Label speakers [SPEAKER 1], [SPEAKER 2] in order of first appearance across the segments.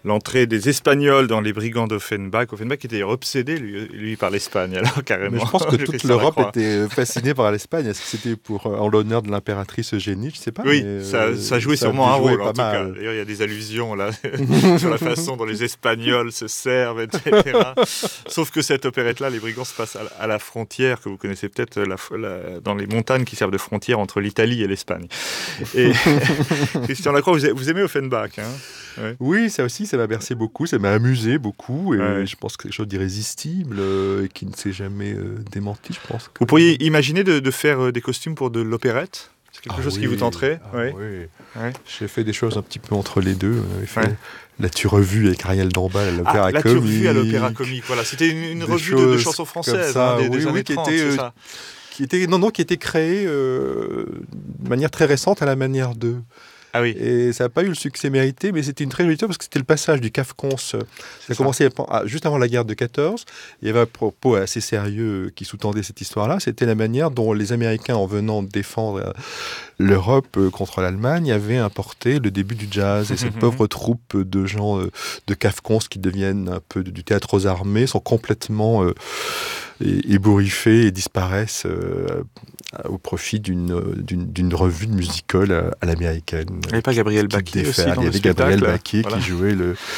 [SPEAKER 1] l'entrée des Espagnols dans les brigands d'Offenbach. Offenbach était d'ailleurs obsédé, lui par l'Espagne, alors carrément.
[SPEAKER 2] Mais je pense que toute l'Europe était fascinée par l'Espagne. Est-ce que c'était en l'honneur de l'impératrice Eugénie? Je ne sais pas.
[SPEAKER 1] Oui, ça jouait sûrement un rôle, en tout cas. D'ailleurs, il y a des allusions là, sur la façon dont les Espagnols se servent, etc. Sauf que cette opérette-là, Les Brigands, se passe à la frontière, que vous connaissez peut-être, dans les montagnes qui servent de frontière entre l'Italie et l'Espagne. Et Christian Lacroix, vous aimez Offenbach, hein? Ouais.
[SPEAKER 2] Oui, ça aussi, ça m'a bercé beaucoup, ça m'a amusé beaucoup, et je pense que c'est quelque chose d'irrésistible et qui ne s'est jamais démenti, je pense.
[SPEAKER 1] Vous pourriez imaginer de faire des costumes pour de l'opérette? C'est quelque chose qui vous tenterait?
[SPEAKER 2] Oui. Ouais. J'ai fait des choses un petit peu entre les deux. La Turevue avec Ariel Dombal à l'Opéra Comique.
[SPEAKER 1] La Turevue à l'Opéra Comique, voilà. C'était une revue de chansons françaises des années 30, c'est ça?
[SPEAKER 2] Qui était créée de manière très récente à la manière de...
[SPEAKER 1] Ah oui.
[SPEAKER 2] Et ça n'a pas eu le succès mérité, mais c'était une très jolie histoire parce que c'était le passage du CAF-CONS. Ça a commencé juste avant la guerre de 14. Il y avait un propos assez sérieux qui sous-tendait cette histoire-là. C'était la manière dont les Américains, en venant défendre l'Europe contre l'Allemagne, avaient importé le début du jazz. Et cette pauvre troupe de gens de CAF-CONS qui deviennent un peu du théâtre aux armées sont complètement ébouriffés et disparaissent au profit d'une revue de musical à l'américaine.
[SPEAKER 1] Il n'y avait pas Gabriel Baquier aussi dans le spectacle.
[SPEAKER 2] Il y avait Gabriel Baquier qui jouait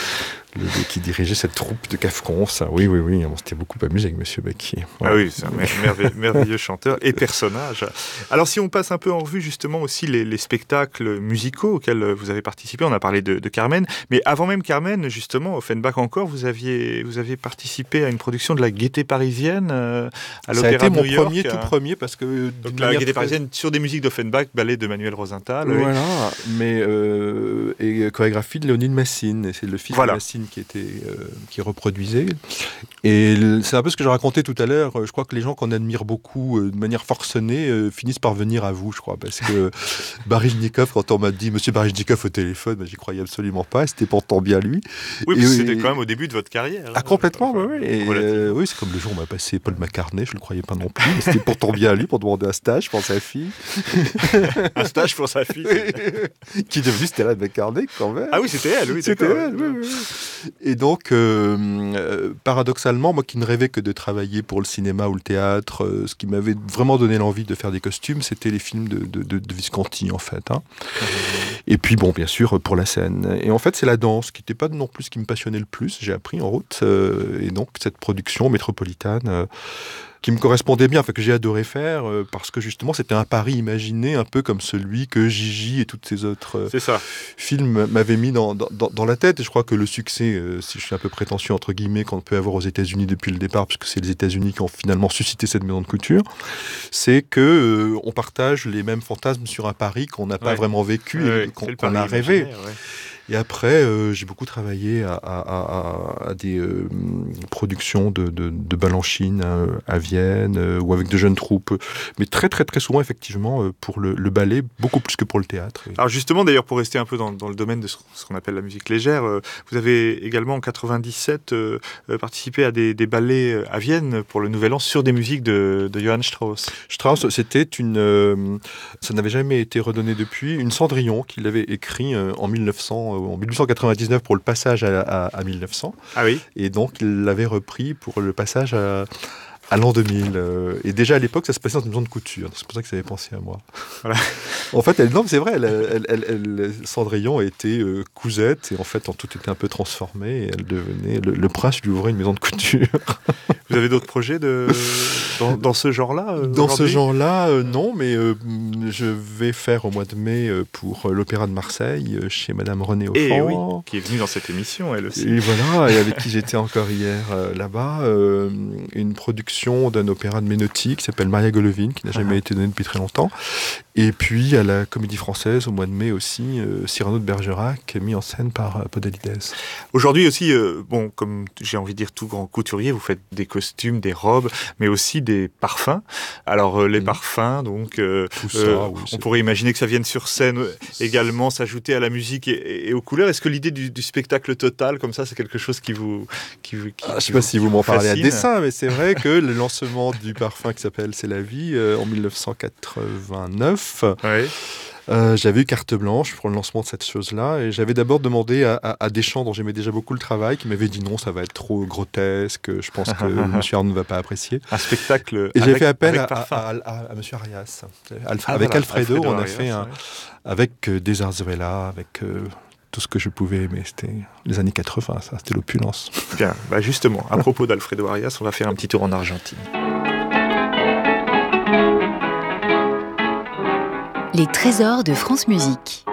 [SPEAKER 2] qui dirigeait cette troupe de CAF-CONS. Oui, on s'était beaucoup amusé avec Monsieur Baquier.
[SPEAKER 1] Ouais. Ah oui, c'est un merveilleux chanteur et personnage. Alors si on passe un peu en revue justement aussi les spectacles musicaux auxquels vous avez participé, on a parlé de Carmen, mais avant même Carmen, justement, Offenbach encore, vous aviez participé à une production de la Gaîté parisienne à l'Opéra de New York.
[SPEAKER 2] Ça a été mon premier, parce que...
[SPEAKER 1] Donc la Gaîté parisienne sur des musiques d'Offenbach, ballet de Manuel Rosenthal.
[SPEAKER 2] Voilà, mais et chorégraphie de Léonide Massine, et c'est le fils de Massine qui reproduisait. Et c'est un peu ce que je racontais tout à l'heure. Je crois que les gens qu'on admire beaucoup de manière forcenée finissent par venir à vous, je crois. Parce que Baryshnikov, quand on m'a dit Monsieur Baryshnikov au téléphone, j'y croyais absolument pas. C'était pourtant bien lui.
[SPEAKER 1] Oui, parce que c'était quand même au début de votre carrière.
[SPEAKER 2] Ah, complètement, oui. Oui, c'est comme le jour où on m'a passé Paul McCartney, je le croyais pas non plus. Mais c'était pourtant bien lui pour demander un stage pour sa fille.
[SPEAKER 1] Un stage pour sa fille.
[SPEAKER 2] Qui est devenue Stella McCartney, quand même.
[SPEAKER 1] Ah oui, c'était elle, oui.
[SPEAKER 2] C'était elle, oui. Et donc, paradoxalement, moi qui ne rêvais que de travailler pour le cinéma ou le théâtre, ce qui m'avait vraiment donné l'envie de faire des costumes, c'était les films de Visconti, en fait. Hein. Et puis, bon, bien sûr, pour la scène. Et en fait, c'est la danse qui n'était pas non plus ce qui me passionnait le plus. J'ai appris en route. Et donc, cette production métropolitaine... qui me correspondait bien, que j'ai adoré faire, parce que justement c'était un pari imaginé, un peu comme celui que Gigi et tous ces autres films m'avaient mis dans la tête. Et je crois que le succès, si je suis un peu prétentieux entre guillemets, qu'on peut avoir aux États-Unis depuis le départ, puisque c'est les États-Unis qui ont finalement suscité cette maison de couture, c'est que on partage les mêmes fantasmes sur un Paris qu'on n'a pas vraiment vécu et qu'on a rêvé. Et après, j'ai beaucoup travaillé à des productions de Balanchine à Vienne, ou avec de jeunes troupes, mais très très très souvent effectivement pour le ballet, beaucoup plus que pour le théâtre.
[SPEAKER 1] Alors justement, d'ailleurs, pour rester un peu dans le domaine de ce qu'on appelle la musique légère, vous avez également en 97 participé à des ballets à Vienne pour le Nouvel An sur des musiques de Johann Strauss.
[SPEAKER 2] Strauss, c'était ça n'avait jamais été redonné depuis, une Cendrillon qu'il avait écrit en 1899 pour le passage à 1900.
[SPEAKER 1] Ah oui.
[SPEAKER 2] Et donc, il l'avait repris pour le passage à l'an 2000. Et déjà à l'époque, ça se passait dans une maison de couture. C'est pour ça que ça avait pensé à moi. Voilà. En fait, c'est vrai, Cendrillon était cousette et en fait, tout était un peu transformé et elle devenait... Le prince lui ouvrait une maison de couture.
[SPEAKER 1] Vous avez d'autres projets dans ce genre-là
[SPEAKER 2] Dans ce genre-là, non, mais je vais faire au mois de mai pour l'Opéra de Marseille chez Madame Renée Offand.
[SPEAKER 1] Et oui, qui est venue dans cette émission, elle aussi.
[SPEAKER 2] Et voilà, et avec qui j'étais encore hier là-bas, une production d'un opéra de Menotti qui s'appelle Maria Golovine, qui n'a jamais été donné depuis très longtemps. Et puis à la Comédie Française, au mois de mai aussi, Cyrano de Bergerac, mis en scène par Podalides.
[SPEAKER 1] Aujourd'hui aussi, comme j'ai envie de dire tout grand couturier, vous faites des costumes, des robes, mais aussi des parfums. Alors les parfums, donc, on pourrait imaginer que ça vienne sur scène également, s'ajouter à la musique et aux couleurs. Est-ce que l'idée du spectacle total, comme ça, c'est quelque chose qui vous
[SPEAKER 2] je ne sais pas si vous m'en parlez à dessein, mais c'est vrai que le lancement du parfum qui s'appelle C'est la vie en 1989.
[SPEAKER 1] Oui.
[SPEAKER 2] J'avais eu carte blanche pour le lancement de cette chose-là et j'avais d'abord demandé à Deschamps, dont j'aimais déjà beaucoup le travail, qui m'avait dit non, ça va être trop grotesque, je pense que M. Arnaud ne va pas apprécier.
[SPEAKER 1] Un spectacle
[SPEAKER 2] et j'ai fait appel
[SPEAKER 1] à
[SPEAKER 2] M. Arias. Avec Alfredo, on a fait avec des zarzuela, avec tout ce que je pouvais, mais c'était les années 80, ça, c'était l'opulence.
[SPEAKER 1] Bien, justement, à propos d'Alfredo Arias, on va faire un petit tour en Argentine.
[SPEAKER 3] Les trésors de France Musique.